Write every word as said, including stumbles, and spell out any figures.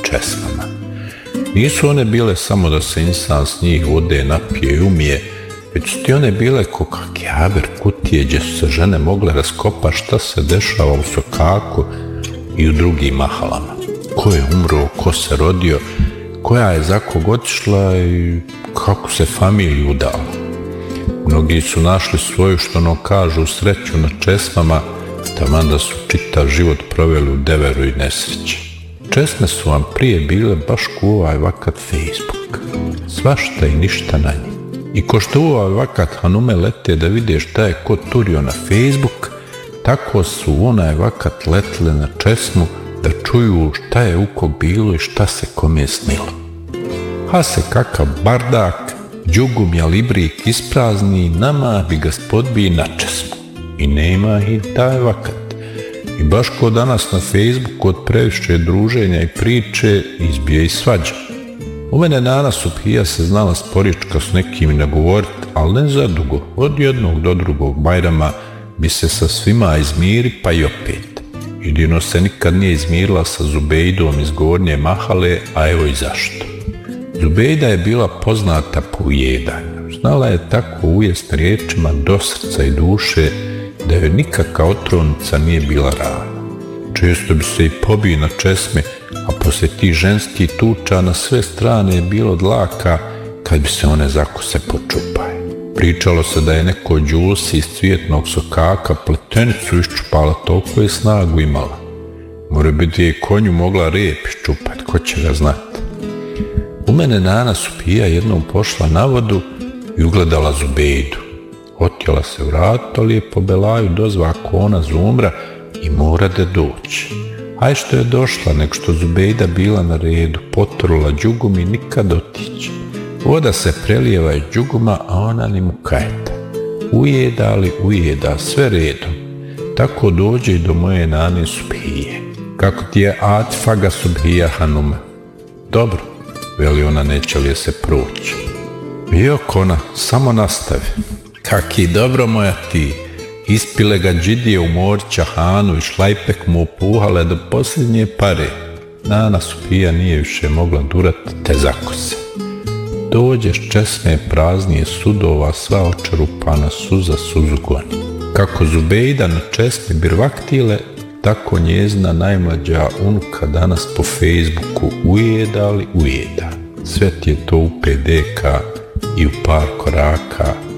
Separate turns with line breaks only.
česmama. Nisu one bile samo da se insan s njih vode napije i umije, već su ti one bile ko kakjaber kutije gdje su se žene mogle raskopa šta se dešava u sokaku i u drugim mahalama. Ko je umro, ko se rodio, koja je za kog otišla i kako se familiju udala. Mnogi su našli svoju, što ono kažu, sreću na česmama, taman da su čitav život proveli u deveru i nesreći. Česme su vam prije bile baš ko ovaj vakat Facebook. Svašta i ništa na njih. I ko što u ovaj vakat hanume lete da vide šta je ko turio na Facebook, tako su u onaj vakat letile na česmu da čuju šta je uko bilo i šta se kome snilo. Ha se kakav bardak, đugum ja librik isprazni, nama bi gospodbi na česmu. I nema i taj vakat. I baš ko danas na Facebooku od previše druženja i priče izbije i svađa. U mene Nana Subhija se znala sporička s nekim nagovorit, ali ne zadugo, od jednog do drugog Bajrama bi se sa svima izmiri pa i opet. Jedino se nikad nije izmirila sa Zubejdom iz Gornje Mahale, a evo i zašto. Zubejda je bila poznata po ujedanju. Znala je tako ujest riječima do srca i duše da joj nikakva otrovnica nije bila rana. Često bi se i pobio na česme, a poslije tih ženskih tuča na sve strane je bilo dlaka kad bi se one zakuse počupaje. Pričalo se da je neko đulsi iz cvijetnog sokaka pletenicu iščupala, toliko je snagu imala. More biti je konju mogla rep iščupat, ko će ga znati. U mene Nana Subhija jednom pošla na vodu i ugledala Zubejdu. Otjela se vrat, ali je po belaju dozva kona Zumra i mora da doći. Aj što je došla, nek što Zubejda bila na redu, potrula đugum i nikad otići. Voda se prelijeva iz đuguma, a ona ni mu kajeta. Ujeda li ujeda, sve redom. Tako dođe i do moje Nane Subhije. Kako ti je Atifaga Subhija hanume? Dobro, veli ona, neće li je se proći. Jok ona, samo nastavi. Kaki dobro moja ti, ispile ga džidije u Morića Hanu i šlajpek mu upuhale do posljednje pare. Nana Subhija nije više mogla durati te zakose. Dođeš česme praznije sudova, sva očerupana suza suzu goni. Kako Zubejda na česme birvaktile, tako njezna najmlađa unuka danas po Facebooku ujeda li ujeda. Sve ti je to u pe de ka i u par koraka